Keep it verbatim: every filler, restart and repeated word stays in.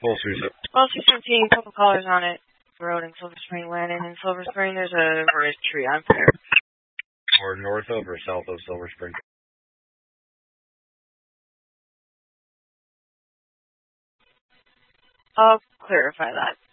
Full suit. Well, six seventeen, couple callers on it. Road in Silver Spring, Landon in Silver Spring. There's a red tree on fire. Or north of or south of Silver Spring? I'll clarify that.